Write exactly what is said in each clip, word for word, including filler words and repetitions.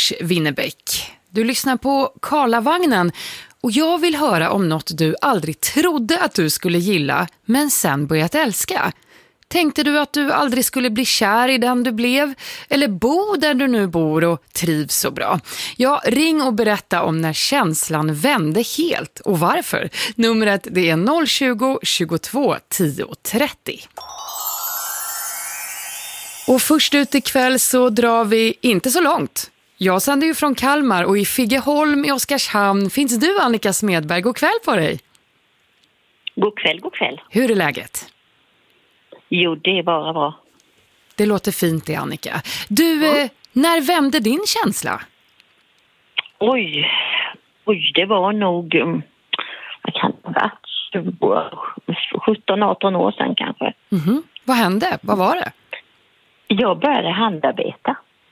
Lars Winnerbäck. Du lyssnar på Karlavagnen och jag vill höra om något du aldrig trodde att du skulle gilla men sen börjat älska. Tänkte du att du aldrig skulle bli kär i den du blev eller bo där du nu bor och trivs så bra? Ja, ring och berätta om när känslan vände helt och varför. Numret det är noll tjugo, tjugotvå, tio, trettio. Och först ut ikväll så drar vi inte så långt. Jag sänder ju från Kalmar och i Figeholm i Oskarshamn finns du, Annika Smedberg. God kväll på dig. God kväll, god kväll. Hur är läget? Jo, det är bara bra. Det låter fint det, Annika. Du, mm. eh, när vände din känsla? Oj, oj det var nog, um, vad kan det vara, sjutton arton år sedan kanske. Mm-hmm. Vad hände? Vad var det? Jag började handarbeta.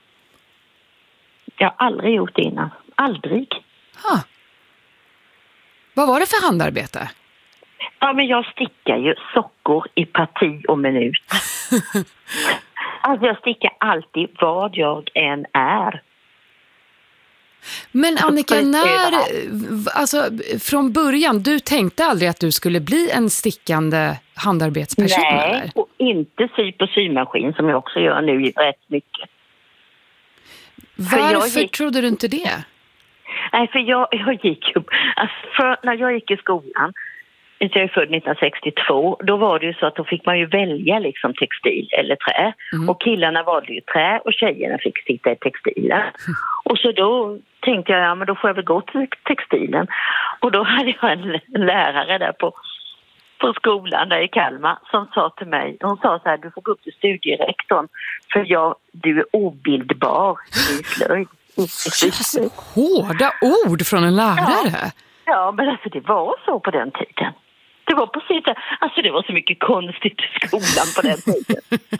Jag har aldrig gjort det innan. Aldrig. Ha. Vad var det för handarbete? Ja, men jag stickar ju sockor i parti och minut. Alltså jag stickar alltid vad jag än är. Men Annika, när, alltså från början, du tänkte aldrig att du skulle bli en stickande handarbetsperson? Nej, eller? Och inte sy på symaskin som jag också gör nu rätt mycket. Varför gick... trodde du inte det? Nej, för jag, jag gick upp, alltså för när jag gick i skolan, jag är född nittonhundrasextiotvå, då var det ju så att då fick man ju välja liksom textil eller trä. Mm. Och killarna valde ju trä och tjejerna fick sitta i textilen. Mm. Och så då tänkte jag, ja men då får jag väl gå till textilen. Och då hade jag en lärare där på, på skolan där i Kalmar som sa till mig, hon sa så här, du får gå upp till studierektorn för jag, du är obildbar i slöjd. Yes, hårda ord från en lärare. Ja, ja, men alltså det var så på den tiden. Det var precis det. Alltså det var så mycket konstigt i skolan på den tiden.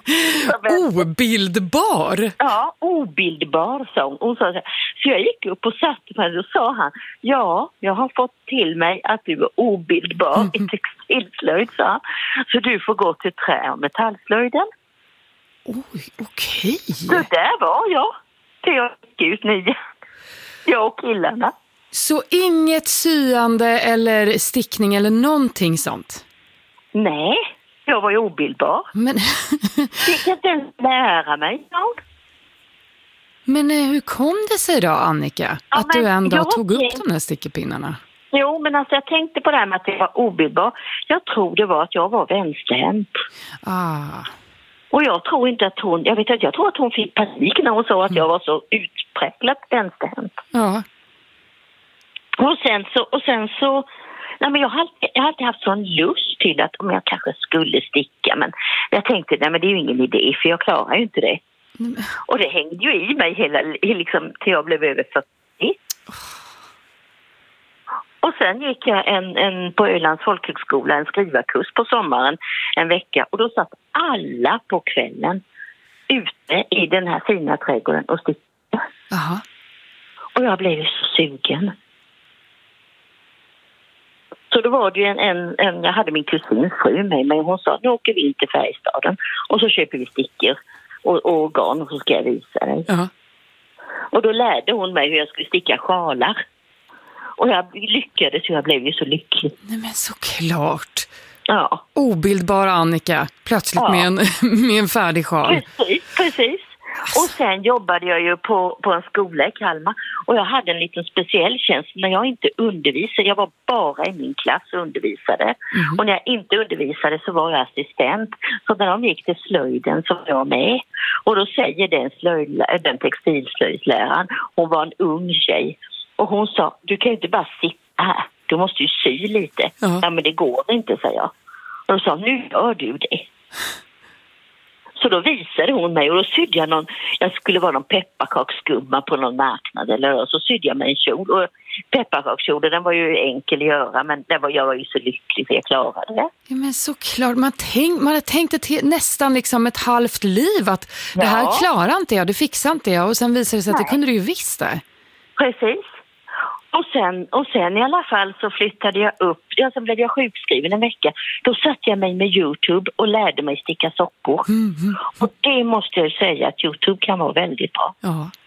Obildbar? Ja, obildbar sa hon. hon sa så, här. Så jag gick upp och satte mig och sa han, ja, jag har fått till mig att du är obildbar mm. i textilslöjd, sa han. Så du får gå till trä- och metallslöjden. Oj, okej. Okay. Så där var jag. Till jag gick ut nio. Jag och killarna. Så inget syande eller stickning eller någonting sånt? Nej, jag var ju obildbar. Men... jag kan inte ens lära mig något. Men hur kom det sig då, Annika? Ja, att du ändå tog upp tänkt... de här stickepinnarna? Jo, men alltså jag tänkte på det här med att jag var obildbar. Jag tror det var att jag var vänsterhänt. Ah... Och jag tror inte att hon, jag vet inte, jag tror att hon fick panik när hon sa att jag var så utpräglat vänsterhänt. Ja. Och sen så, och sen så, nej men jag har, alltid, jag har alltid haft sån lust till att om jag kanske skulle sticka, men jag tänkte, nej men det är ju ingen idé för jag klarar ju inte det. Mm. Och det hängde ju i mig hela, liksom till jag blev över fyrtio. Oh. Och sen gick jag en, en på Ölands folkhögskola, en skrivarkurs på sommaren en vecka. Och då satt alla på kvällen ute i den här fina trädgården och stickade. Aha. Och jag blev så sugen. Så då var det ju en, en, en jag hade min kusins fru med mig. Hon sa, nu åker vi in till Färjestaden och så köper vi stickor och, och garn och så ska jag visa dig. Aha. Och då lärde hon mig hur jag skulle sticka sjalar. Och jag lyckades och jag blev ju så lycklig. Nej men såklart. Ja. Obildbara Annika. Plötsligt ja. med, en, med en färdig sjal. Precis, precis. Alltså. Och sen jobbade jag ju på, på en skola i Kalmar. Och jag hade en liten speciell tjänst när jag inte undervisade. Jag var bara i min klass och undervisade. Mm. Och när jag inte undervisade så var jag assistent. Så när de gick till slöjden så var jag med. Och då säger den, slöjd, den textilslöjdsläraren, hon var en ung tjej. Och hon sa, du kan ju inte bara sitta här. Du måste ju sy lite. Uh-huh. Ja, men det går inte, sa jag. Och då sa, nu gör du det. Så då visade hon mig och då sydde jag någon, jag skulle vara någon pepparkaksgumma på någon marknad eller så sydde jag mig en kjol. Och pepparkakskjolen, den var ju enkel att göra, men den var, jag var ju så lycklig för jag klarade det. Ja, men såklart, man, tänk, man hade tänkt det till nästan liksom ett halvt liv att ja. Det här klarar inte jag, du fixar inte jag. Och sen visade det sig att det kunde du ju visst det. Precis. Och sen, och sen i alla fall så flyttade jag upp, ja, sen blev jag sjukskriven en vecka. Då satt jag mig med YouTube och lärde mig sticka sockor. Mm, mm. Och det måste jag säga att YouTube kan vara väldigt bra. Ja,